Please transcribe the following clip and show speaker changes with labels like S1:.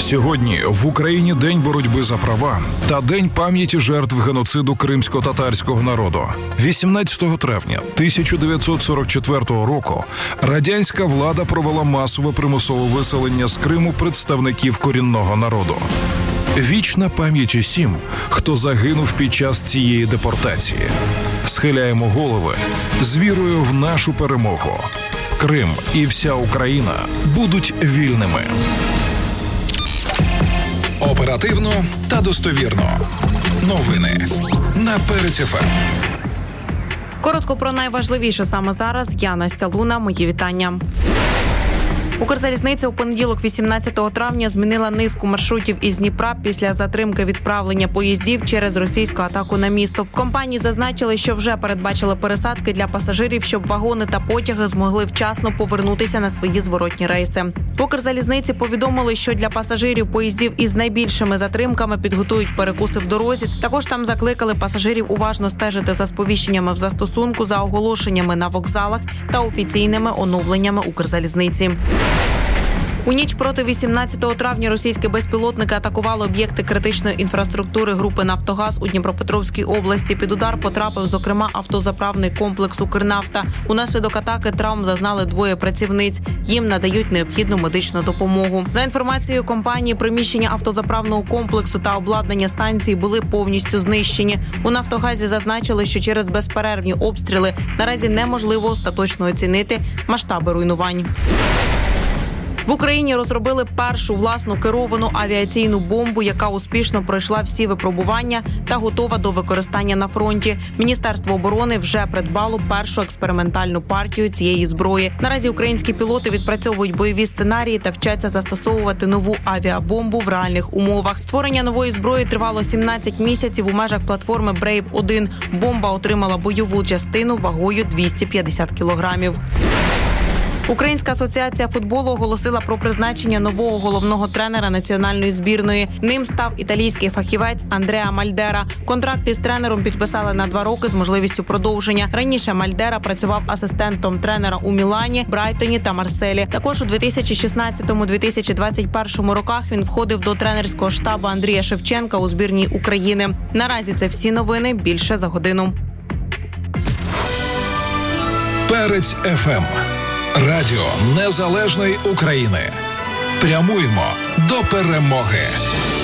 S1: Сьогодні в Україні День боротьби за права та День пам'яті жертв геноциду кримсько-татарського народу. 18 травня 1944 року радянська влада провела масове примусове виселення з Криму представників корінного народу. Вічна пам'ять усім, хто загинув під час цієї депортації. Схиляємо голови з вірою в нашу перемогу. Крим і вся Україна будуть вільними. Оперативно та достовірно. Новини на Перець ФМ.
S2: Коротко про найважливіше саме зараз. Я Настя Луна. Мої вітання. Укрзалізниця у понеділок, 18 травня, змінила низку маршрутів із Дніпра після затримки відправлення поїздів через російську атаку на місто. В компанії зазначили, що вже передбачили пересадки для пасажирів, щоб вагони та потяги змогли вчасно повернутися на свої зворотні рейси. В Укрзалізниці повідомили, що для пасажирів поїздів із найбільшими затримками підготують перекуси в дорозі. Також там закликали пасажирів уважно стежити за сповіщеннями в застосунку, за оголошеннями на вокзалах та офіційними оновленнями Укрзалізниці. У ніч проти 18 травня російські безпілотники атакували об'єкти критичної інфраструктури групи «Нафтогаз» у Дніпропетровській області. Під удар потрапив, зокрема, автозаправний комплекс «Укрнафта». Унаслідок атаки травм зазнали 2 працівниць. Їм надають необхідну медичну допомогу. За інформацією компанії, приміщення автозаправного комплексу та обладнання станції були повністю знищені. У «Нафтогазі» зазначили, що через безперервні обстріли наразі неможливо остаточно оцінити масштаби руйнувань. В Україні розробили першу власну керовану авіаційну бомбу, яка успішно пройшла всі випробування та готова до використання на фронті. Міністерство оборони вже придбало першу експериментальну партію цієї зброї. Наразі українські пілоти відпрацьовують бойові сценарії та вчаться застосовувати нову авіабомбу в реальних умовах. Створення нової зброї тривало 17 місяців у межах платформи Brave-1. Бомба отримала бойову частину вагою 250 кілограмів. Українська асоціація футболу оголосила про призначення нового головного тренера національної збірної. Ним став італійський фахівець Андреа Мальдера. Контракт із тренером підписали на 2 роки з можливістю продовження. Раніше Мальдера працював асистентом тренера у Мілані, Брайтоні та Марселі. Також у 2016-2021 роках він входив до тренерського штабу Андрія Шевченка у збірній України. Наразі це всі новини. Більше за годину.
S1: Перець ФМ. Радіо Незалежної України. Прямуємо до перемоги.